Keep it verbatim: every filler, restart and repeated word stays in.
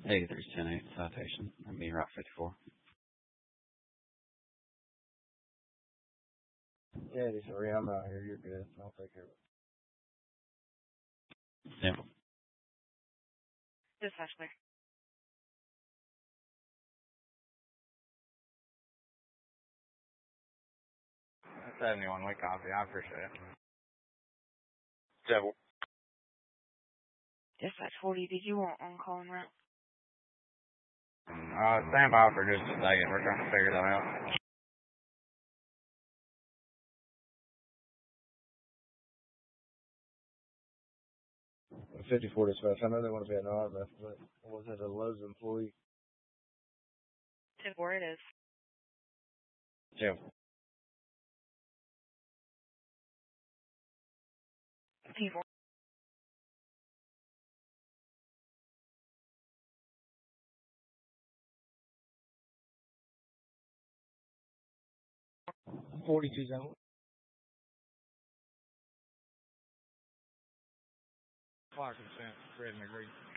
eighty-three ten eight citation. That'd be Route fifty-four. Yeah, sorry, I'm out here. You're good. I'll take care of it. Simple. Dispatch clear. seventy-one, we copy. I appreciate it. Devil. Dispatch forty, did you want on-call en route? Uh, stand by for just a second. We're trying to figure that out. fifty-four dispatch. I know they want to be an R F, but was it a Lowe's employee? ten four it is. Yeah. T four. forty-two zone. Fire consent. Red and agree.